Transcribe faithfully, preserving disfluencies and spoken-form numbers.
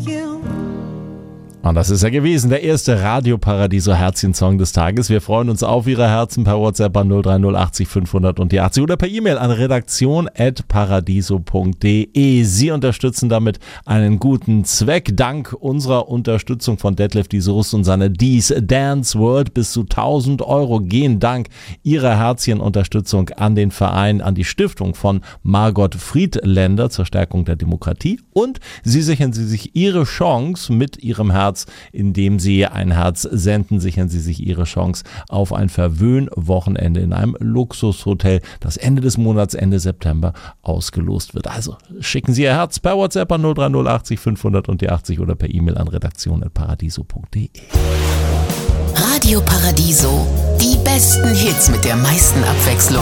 you. Und das ist ja gewesen, der erste Radio Paradiso Herzchen-Song des Tages. Wir freuen uns auf Ihre Herzen per WhatsApp an null drei null achtzig fünfhundert und die achtzig oder per E-Mail an redaktion at paradiso punkt de. Sie unterstützen damit einen guten Zweck. Dank unserer Unterstützung von Detlef die Soest und seiner Dies Dance World bis zu tausend Euro gehen dank Ihrer Herzchen-Unterstützung an den Verein, an die Stiftung von Margot Friedländer zur Stärkung der Demokratie. Und Sie sichern Sie sich Ihre Chance mit Ihrem Herz. Indem Sie ein Herz senden, sichern Sie sich Ihre Chance auf ein Verwöhn-Wochenende in einem Luxushotel, das Ende des Monats, Ende September, ausgelost wird. Also schicken Sie Ihr Herz per WhatsApp an null drei null achtzig fünfhundert und die achtzig oder per E-Mail an redaktion at paradiso punkt de. Radio Paradiso. Die besten Hits mit der meisten Abwechslung.